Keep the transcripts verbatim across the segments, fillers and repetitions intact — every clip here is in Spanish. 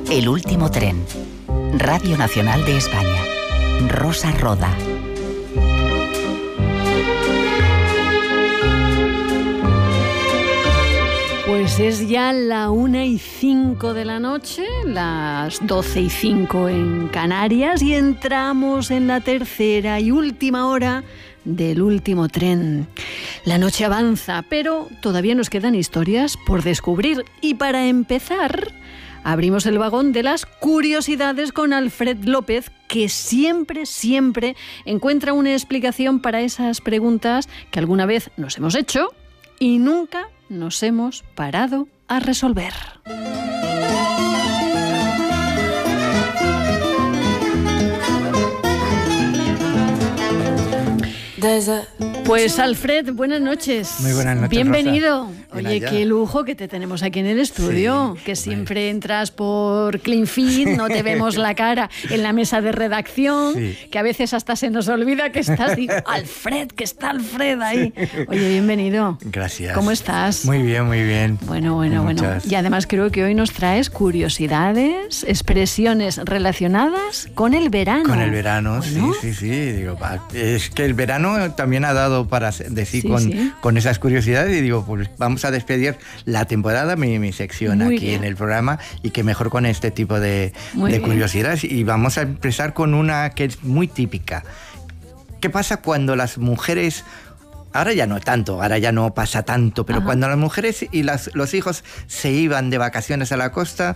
El último tren. Radio Nacional de España. Rosa Roda. Pues es ya la una y cinco de la noche, las doce y cinco en Canarias, y entramos en la tercera y última hora del último tren. La noche avanza, pero todavía nos quedan historias por descubrir. Y para empezar, abrimos el vagón de las curiosidades con Alfred López, que siempre, siempre encuentra una explicación para esas preguntas que alguna vez nos hemos hecho y nunca nos hemos parado a resolver. Pues Alfred, buenas noches. Muy buenas noches, bienvenido. Rosa. Oye, qué lujo que te tenemos aquí en el estudio, sí, que siempre bueno. entras por Clean Fit, no te vemos la cara en la mesa de redacción, sí. que a veces hasta se nos olvida que estás, digo, Alfred, que está Alfred ahí. Sí. Oye, bienvenido. Gracias. ¿Cómo estás? Muy bien, muy bien. Bueno, bueno, Muchas. bueno. Y además creo que hoy nos traes curiosidades, expresiones relacionadas con el verano. Con el verano, bueno. sí, sí, sí. Digo, es que el verano también ha dado para decir sí, con, sí. con esas curiosidades y digo, pues vamos a despedir la temporada, mi, mi sección Muy aquí bien. en el programa, y que mejor con este tipo de, de curiosidades. Y vamos a empezar con una que es muy típica. ¿Qué pasa cuando las mujeres... Ahora ya no tanto, ahora ya no pasa tanto, pero Ajá. cuando las mujeres y las, los hijos se iban de vacaciones a la costa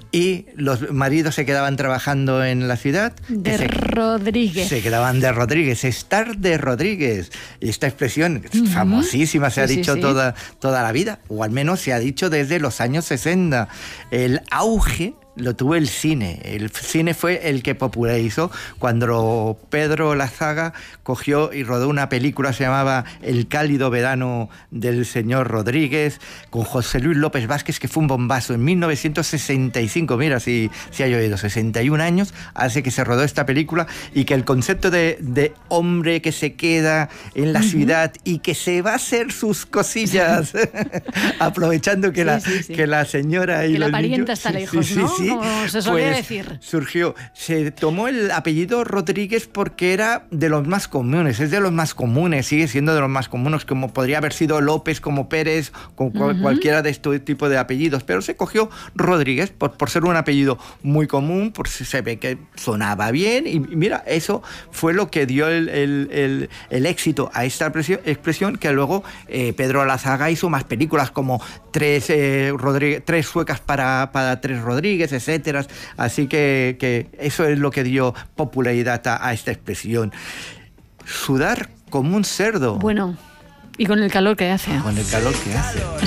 y los maridos se quedaban trabajando en la ciudad? De se, Rodríguez. Se quedaban de Rodríguez, estar de Rodríguez. Esta expresión uh-huh. famosísima, se ha sí, dicho sí, sí. Toda, toda la vida, o al menos se ha dicho desde los años sesenta. El auge lo tuvo el cine. El cine fue el que popularizó cuando Pedro Lazaga cogió y rodó una película, se llamaba El cálido verano del señor Rodríguez, con José Luis López Vázquez, que fue un bombazo en mil novecientos sesenta y cinco. Mira, si, si ha llovido, sesenta y un años hace que se rodó esta película, y que el concepto de, de hombre que se queda en la uh-huh. ciudad y que se va a hacer sus cosillas aprovechando que, sí, la, sí, sí. que la señora y que los la parienta niños, está sí, lejos, sí, ¿no? Sí, sí. Como se solía pues decir. Surgió, se tomó el apellido Rodríguez porque era de los más comunes, es de los más comunes, sigue siendo de los más comunes, como podría haber sido López, como Pérez, con uh-huh. cualquiera de este tipo de apellidos, pero se cogió Rodríguez por, por ser un apellido muy común, por se ve que sonaba bien, y mira, eso fue lo que dio el, el, el, el éxito a esta expresión, que luego eh, Pedro Lazaga hizo más películas como Tres, eh, Rodríguez, tres suecas para, para tres Rodríguez, etcétera. Así que, que eso es lo que dio popularidad a, a esta expresión. Sudar como un cerdo. Bueno, y con el calor que hace. Con el calor que hace.